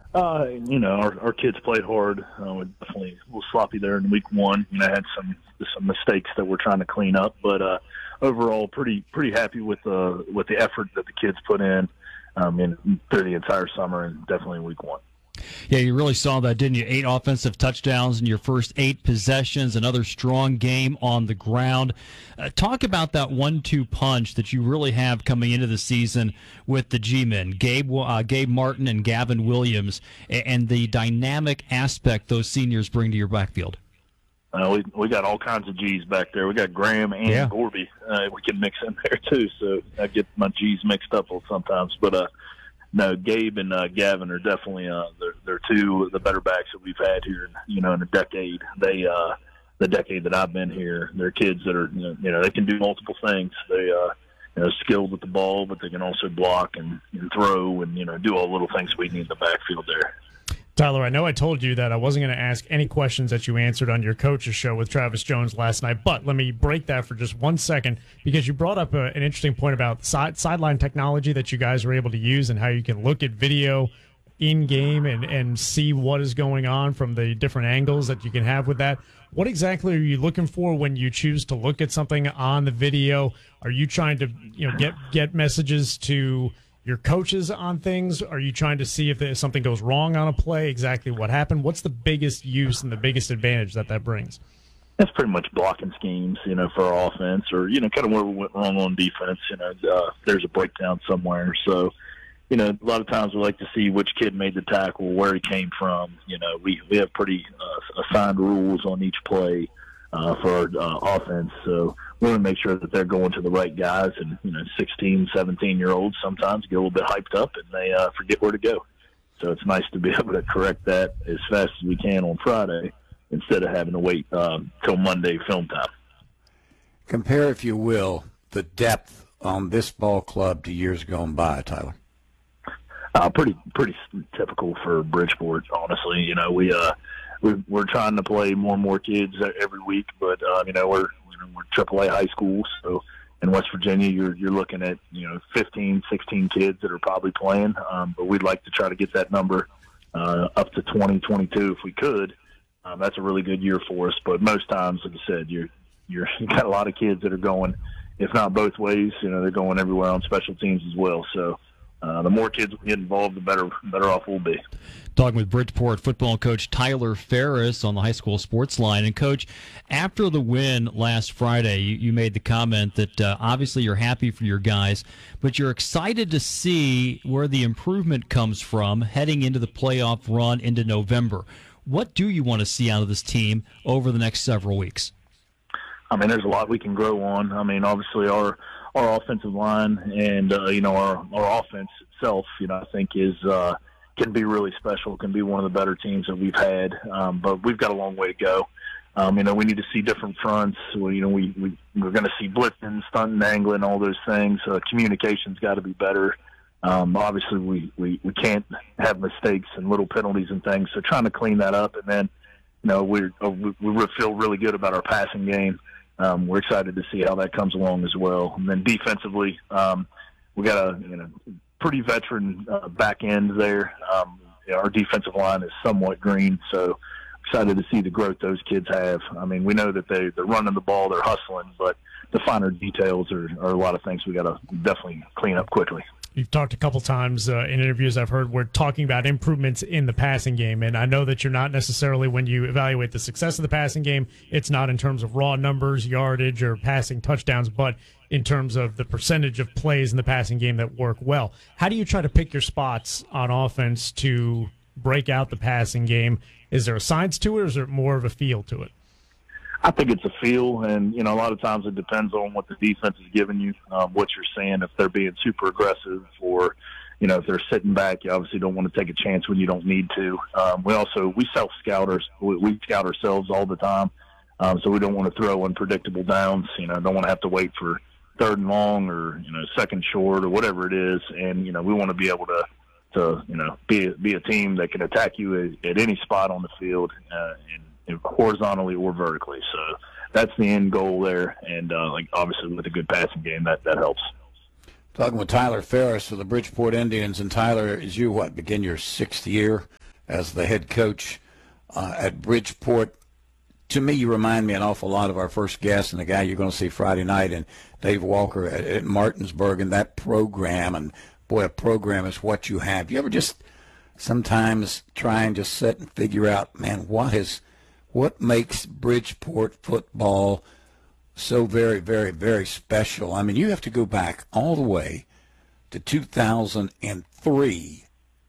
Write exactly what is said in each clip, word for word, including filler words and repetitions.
Uh, you know, our, our kids played hard. Uh, we definitely a little sloppy there in week one. You know, had some some mistakes that we're trying to clean up, but uh, overall, pretty pretty happy with the with the effort that the kids put in um, in through the entire summer, and definitely in week one. Yeah, you really saw that, didn't you? Eight offensive touchdowns in your first eight possessions, another strong game on the ground. Uh, talk about that one two punch that you really have coming into the season with the G-men, Gabe, uh, Gabe Martin and Gavin Williams, and the dynamic aspect those seniors bring to your backfield. Uh, we we got all kinds of G's back there. We got Graham and yeah. Gorby. Uh, we can mix in there, too, so I get my G's mixed up sometimes. But, uh, no, Gabe and uh, Gavin are definitely uh, they're, they're two of the better backs that we've had here, you know, in a decade. They uh, the decade that I've been here, they're kids that are, you know, they can do multiple things. They uh, you know, skilled with the ball, but they can also block and, and throw and, you know, do all the little things we need in the backfield there. Tyler, I know I told you that I wasn't going to ask any questions that you answered on your coach's show with Travis Jones last night, but let me break that for just one second because you brought up a, an interesting point about side, sideline technology that you guys are able to use and how you can look at video in-game and, and see what is going on from the different angles that you can have with that. What exactly are you looking for when you choose to look at something on the video? Are you trying to you know get get messages to your coaches on things? Are you trying to see if something goes wrong on a play, exactly what happened? What's the biggest use and the biggest advantage that that brings? That's pretty much blocking schemes, you know, for our offense or, you know, kind of where we went wrong on defense. You know, uh, there's a breakdown somewhere. So, you know, a lot of times we like to see which kid made the tackle, where he came from. You know, we, we have pretty uh, assigned rules on each play uh, for our uh, offense. So we want to make sure that they're going to the right guys. And, you know, sixteen, seventeen-year-olds sometimes get a little bit hyped up and they uh, forget where to go. So it's nice to be able to correct that as fast as we can on Friday instead of having to wait um, till Monday film time. Compare, if you will, the depth on this ball club to years gone by, Tyler. Uh, pretty pretty typical for Bridgeport, honestly. You know, we uh we, we're trying to play more and more kids every week, but uh, you know we're you know, we're triple A high school, so in West Virginia you're you're looking at you know fifteen, sixteen kids that are probably playing, um, but we'd like to try to get that number uh, up to twenty, twenty-two if we could. Um, that's a really good year for us, but most times, like I said, you're you're you got a lot of kids that are going, if not both ways, you know they're going everywhere on special teams as well. So. Uh, the more kids we get involved, the better better off we'll be. Talking with Bridgeport football coach Tyler Ferris on the high school sports line. And, Coach, after the win last Friday, you, you made the comment that uh, obviously you're happy for your guys, but you're excited to see where the improvement comes from heading into the playoff run into November. What do you want to see out of this team over the next several weeks? I mean, there's a lot we can grow on. I mean, obviously our – our offensive line and, uh, you know, our, our offense itself, you know, I think is uh, can be really special, can be one of the better teams that we've had. Um, but we've got a long way to go. Um, you know, we need to see different fronts. Well, you know, we, we, we're going to see blitzing, stunting, angling, all those things. Uh, communication's got to be better. Um, obviously, we, we, we can't have mistakes and little penalties and things. So trying to clean that up. And then, you know, we're, we, we feel really good about our passing game. Um, we're excited to see how that comes along as well. And then defensively, um, we got a you know pretty veteran uh, back end there. Um, you know, our defensive line is somewhat green, so excited to see the growth those kids have. I mean, we know that they, they're running the ball, they're hustling, but the finer details are, are a lot of things we got to definitely clean up quickly. You've talked a couple times uh, in interviews I've heard, we're talking about improvements in the passing game, and I know that you're not necessarily, when you evaluate the success of the passing game, it's not in terms of raw numbers, yardage, or passing touchdowns, but in terms of the percentage of plays in the passing game that work well. How do you try to pick your spots on offense to break out the passing game? Is there a science to it, or is there more of a feel to it? I think it's a feel, and, you know, a lot of times it depends on what the defense is giving you, um, what you're seeing, if they're being super aggressive or, you know, if they're sitting back, you obviously don't want to take a chance when you don't need to. Um, we also, we self-scout, our, we, we scout ourselves all the time, um, so we don't want to throw unpredictable downs, you know, don't want to have to wait for third and long or, you know, second short or whatever it is, and, you know, we want to be able to, to you know, be, be a team that can attack you at, at any spot on the field, uh, and, horizontally or vertically. So that's the end goal there. And uh, like obviously with a good passing game, that, that helps. Talking with Tyler Ferris for the Bridgeport Indians. And Tyler, as you, what, begin your sixth year as the head coach uh, at Bridgeport. To me, you remind me an awful lot of our first guest and the guy you're going to see Friday night, and Dave Walker at, at Martinsburg, and that program. And, boy, a program is what you have. You ever just sometimes try and just sit and figure out, man, what is what makes Bridgeport football so very, very, very special? I mean, you have to go back all the way to two thousand three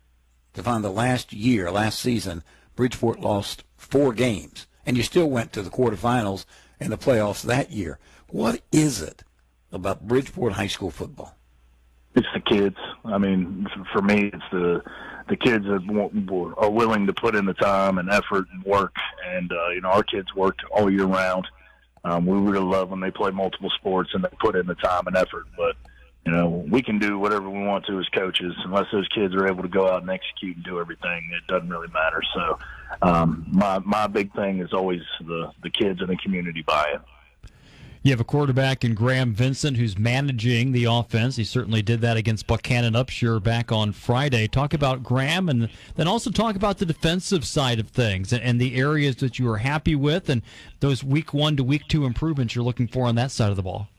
to find the last year, last season, Bridgeport lost four games. And you still went to the quarterfinals and the playoffs that year. What is it about Bridgeport high school football? It's the kids. I mean, for me, it's the the kids that are willing to put in the time and effort and work. And, uh, you know, our kids worked all year round. Um, we really love when they play multiple sports and they put in the time and effort. But, you know, we can do whatever we want to as coaches. Unless those kids are able to go out and execute and do everything, it doesn't really matter. So um, my my big thing is always the, the kids and the community buy-in. You have a quarterback in Graham Vincent who's managing the offense. He certainly did that against Buchanan Upshur back on Friday. Talk about Graham, and then also talk about the defensive side of things and, and the areas that you are happy with and those week one to week two improvements you're looking for on that side of the ball.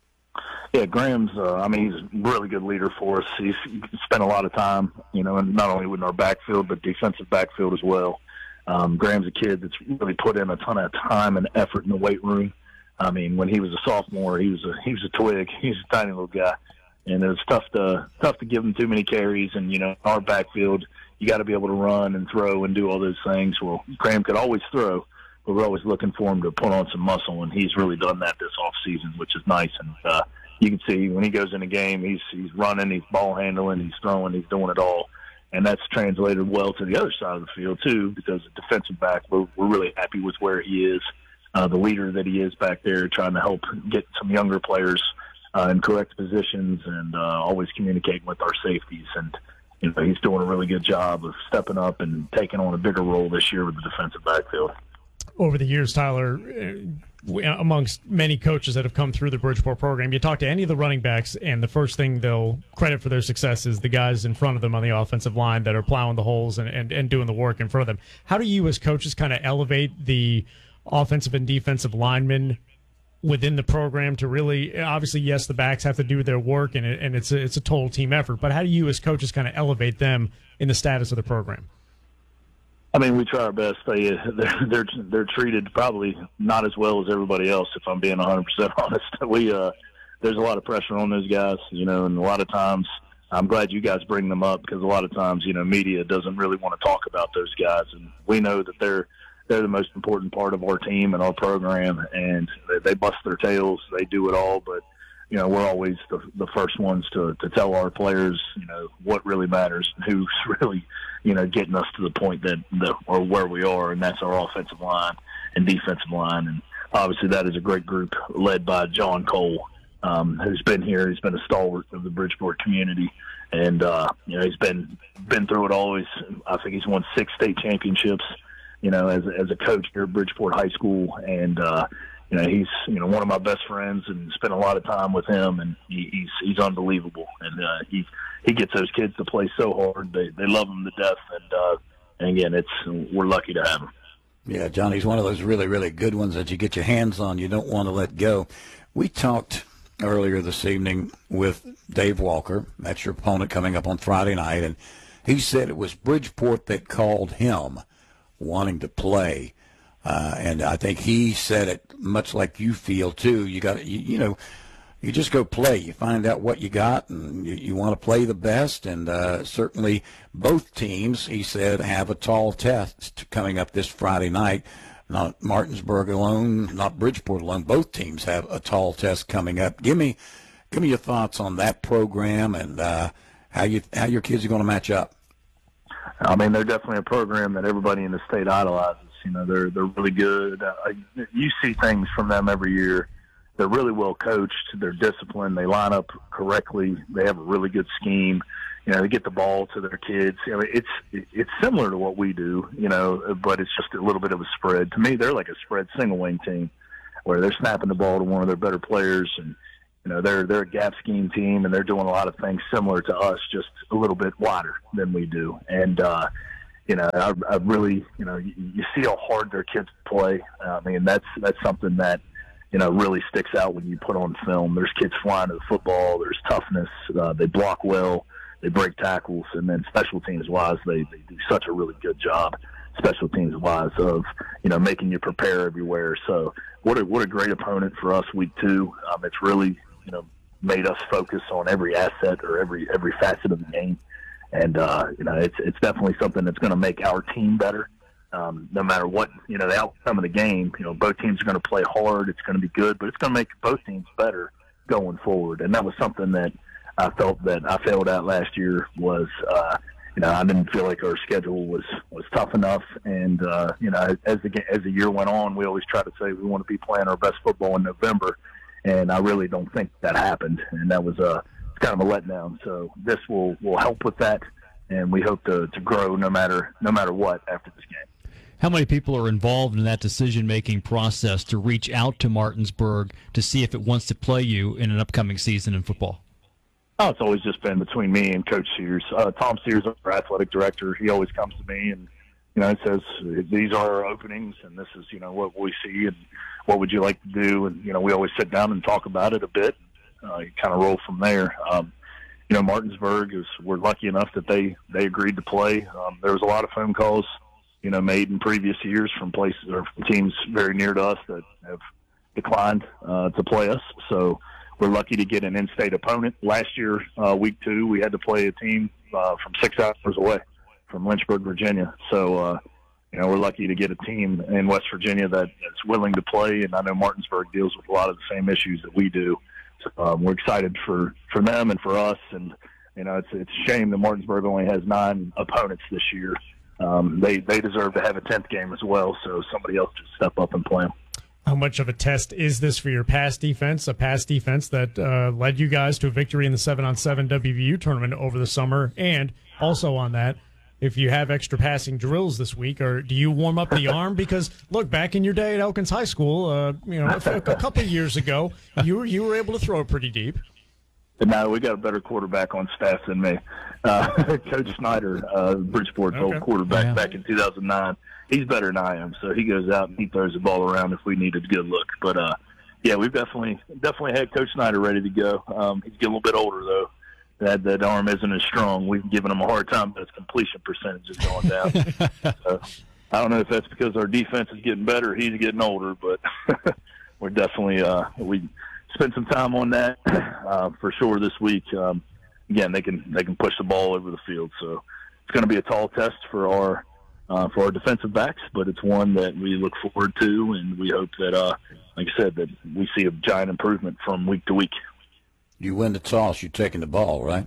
Yeah, Graham's, uh, I mean, he's a really good leader for us. He's spent a lot of time, you know, and not only with our backfield, but defensive backfield as well. Um, Graham's a kid that's really put in a ton of time and effort in the weight room. I mean, when he was a sophomore, he was a he was a twig. He was a tiny little guy, and it was tough to tough to give him too many carries. And you know, our backfield, you got to be able to run and throw and do all those things. Well, Graham could always throw, but we're always looking for him to put on some muscle, and he's really done that this off season, which is nice. And uh, you can see when he goes in a game, he's he's running, he's ball handling, he's throwing, he's doing it all, and that's translated well to the other side of the field too. Because the defensive back, we're we're really happy with where he is. Uh, the leader that he is back there, trying to help get some younger players uh, in correct positions and uh, always communicating with our safeties. And you know, he's doing a really good job of stepping up and taking on a bigger role this year with the defensive backfield. Over the years, Tyler, uh, amongst many coaches that have come through the Bridgeport program, you talk to any of the running backs, and the first thing they'll credit for their success is the guys in front of them on the offensive line that are plowing the holes and, and, and doing the work in front of them. How do you as coaches kind of elevate the offensive and defensive linemen within the program to really, obviously, yes, the backs have to do their work, and, it, and it's, a, it's a total team effort, but how do you as coaches kind of elevate them in the status of the program? I mean, we try our best. They, they're, they're, they're treated probably not as well as everybody else, if I'm being one hundred percent honest. We, uh, there's a lot of pressure on those guys, you know, and a lot of times I'm glad you guys bring them up because a lot of times, you know, media doesn't really want to talk about those guys, and we know that they're they're the most important part of our team and our program, and they, they bust their tails. They do it all, but, you know, we're always the, the first ones to, to tell our players, you know, what really matters and who's really, you know, getting us to the point that, that or where we are, and that's our offensive line and defensive line. And obviously that is a great group led by John Cole, um, who's been here. He's been a stalwart of the Bridgeport community. And, uh, you know, he's been been through it all. He's, I think he's won six state championships, you know, as as a coach here at Bridgeport High School, and uh, you know, he's you know one of my best friends, and spent a lot of time with him, and he, he's he's unbelievable, and uh, he he gets those kids to play so hard. They they love him to death, and uh, and again, it's we're lucky to have him. Yeah, Johnny's one of those really really good ones that you get your hands on, you don't want to let go. We talked earlier this evening with Dave Walker. That's your opponent coming up on Friday night, and he said it was Bridgeport that called him wanting to play, uh, and I think he said it much like you feel too. You got you, you know, you just go play. You find out what you got, and you, you want to play the best. And uh, certainly, both teams, he said, have a tall test coming up this Friday night. Not Martinsburg alone, not Bridgeport alone. Both teams have a tall test coming up. Give me, give me your thoughts on that program and uh, how you how your kids are going to match up. I mean, they're definitely a program that everybody in the state idolizes. You know, they're they're really good. Uh, you see things from them every year. They're really well coached. They're disciplined. They line up correctly. They have a really good scheme. You know, they get the ball to their kids. I mean, it's it's similar to what we do, you know, but it's just a little bit of a spread. To me, they're like a spread single wing team where they're snapping the ball to one of their better players, and you know, they're they're a gap scheme team, and they're doing a lot of things similar to us, just a little bit wider than we do. And uh, you know, I, I really, you know, you, you see how hard their kids play. I mean, that's that's something that, you know, really sticks out when you put on film. There's kids flying to the football. There's toughness. Uh, they block well. They break tackles. And then special teams-wise, they, they do such a really good job, special teams-wise, of, you know, making you prepare everywhere. So what a, what a great opponent for us week two. Um, it's really, you know, made us focus on every asset or every every facet of the game. And, uh, you know, it's it's definitely something that's going to make our team better. Um, no matter what, you know, the outcome of the game, you know, both teams are going to play hard. It's going to be good, but it's going to make both teams better going forward. And that was something that I felt that I failed at last year was, uh, you know, I didn't feel like our schedule was, was tough enough. And, uh, you know, as the, as the year went on, we always try to say we want to be playing our best football in November. And I really don't think that happened. And that was a, kind of a letdown. So this will, will help with that. And we hope to, to grow no matter, no matter what after this game. How many people are involved in that decision-making process to reach out to Martinsburg to see if it wants to play you in an upcoming season in football? Oh, it's always just been between me and Coach Sears. Uh, Tom Sears, our athletic director, he always comes to me and, you know, it says, these are our openings and this is, you know, what we see and what would you like to do? And, you know, we always sit down and talk about it a bit. Uh, you kind of roll from there. Um, you know, Martinsburg is, we're lucky enough that they, they agreed to play. Um, there was a lot of phone calls, you know, made in previous years from places or from teams very near to us that have declined uh, to play us. So we're lucky to get an in-state opponent. Last year, uh, week two, we had to play a team uh, from six hours away from Lynchburg, Virginia. So, uh, you know, we're lucky to get a team in West Virginia that, that's willing to play. And I know Martinsburg deals with a lot of the same issues that we do. So um, we're excited for, for them and for us. And, you know, it's, it's a shame that Martinsburg only has nine opponents this year. Um, they, they deserve to have a tenth game as well, so somebody else should step up and play them. How much of a test is this for your pass defense, a pass defense that uh, led you guys to a victory in the seven on seven W V U tournament over the summer? And also on that, if you have extra passing drills this week, or do you warm up the arm? Because, look, back in your day at Elkins High School, uh, you know, a, a couple of years ago, you were, you were able to throw it pretty deep. No, we got a better quarterback on staff than me. Uh, Coach Snyder, uh, Bridgeport's okay. old quarterback yeah. back in two thousand nine. He's better than I am, so he goes out and he throws the ball around if we need a good look. But, uh, yeah, we've definitely definitely had Coach Snyder ready to go. Um, he's getting a little bit older, though. That, that arm isn't as strong. We've given him a hard time, but his completion percentage is going down. So, I don't know if that's because our defense is getting better or he's getting older, but we're definitely uh, – we – spend some time on that uh, for sure this week. Um, again, they can they can push the ball over the field, so it's going to be a tall test for our uh, for our defensive backs, but it's one that we look forward to, and we hope that, uh, like I said, that we see a giant improvement from week to week. You win the toss, you're taking the ball, right?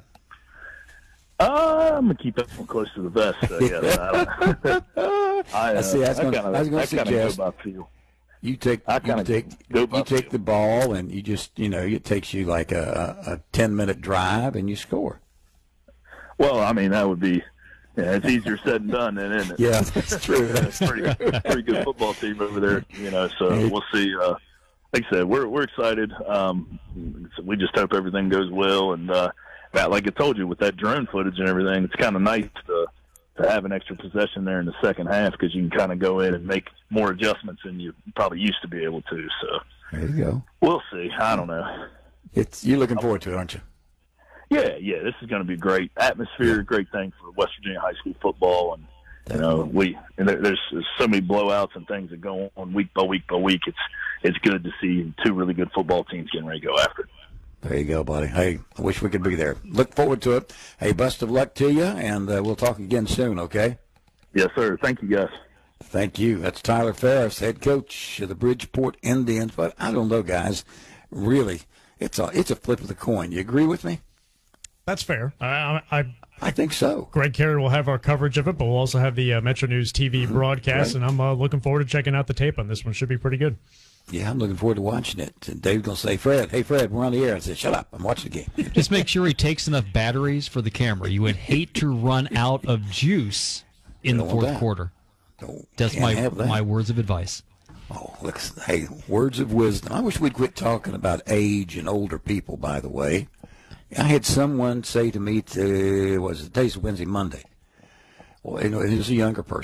Uh, I'm gonna keep that one close to the vest. I guess. I, don't I, uh, I see. I was going to suggest. Go by feel. You take you take you take the ball and you just you know it takes you like a, a ten minute drive and you score. Well, I mean that would be yeah, it's easier said than done, then, isn't it? Yeah, that's true. That's pretty pretty good football team over there, you know. So we'll see. Uh, like I said, we're we're excited. Um, we just hope everything goes well, and uh, that, like I told you, with that drone footage and everything, it's kind of nice to. to have an extra possession there in the second half because you can kind of go in and make more adjustments than you probably used to be able to. So there you go. We'll see. I don't know. It's you're looking forward to it, aren't you? Yeah, yeah. This is going to be great atmosphere. Great thing for West Virginia high school football, and you know we and there, there's, there's so many blowouts and things that go on week by week by week. It's it's good to see two really good football teams getting ready to go after it. There you go, buddy. Hey, I wish we could be there. Look forward to it. Hey, best of luck to you, and uh, we'll talk again soon, okay? Yes, sir. Thank you, guys. Thank you. That's Tyler Ferris, head coach of the Bridgeport Indians. But I don't know, guys. Really, it's a it's a flip of the coin. You agree with me? That's fair. I I, I think so. Greg Carey will have our coverage of it, but we'll also have the uh, Metro News T V broadcast, right. and I'm uh, looking forward to checking out the tape on this one. Should be pretty good. Yeah, I'm looking forward to watching it. And Dave's going to say, Fred, hey, Fred, we're on the air. I said, shut up. I'm watching the game. Just make sure he takes enough batteries for the camera. You would hate to run out of juice in the fourth quarter. No, That's my that. my words of advice. Oh, look, hey, words of wisdom. I wish we'd quit talking about age and older people, by the way. I had someone say to me, to, was it today's Wednesday, Monday. well, you know, he's a younger person.